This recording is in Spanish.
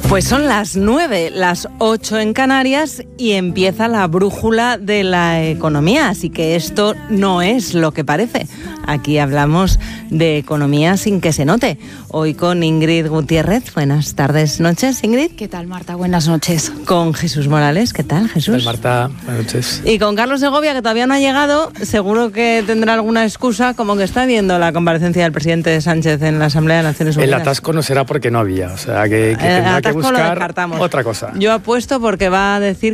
Pues son las 9, las 8 en Canarias y empieza la brújula de la economía, así que esto no es lo que parece. Aquí hablamos de economía sin que se note. Hoy con Ingrid Gutiérrez. Buenas tardes, noches, Ingrid. ¿Qué tal, Marta? Buenas noches. Con Jesús Morales. ¿Qué tal, Jesús? ¿Qué tal, Marta? Buenas noches. Y con Carlos Segovia, que todavía no ha llegado. Seguro que tendrá alguna excusa, como que está viendo la comparecencia del presidente Sánchez en la Asamblea de Naciones Unidas. El atasco no será porque no había, o sea que tendrá que buscar otra cosa. Yo apuesto porque va a decir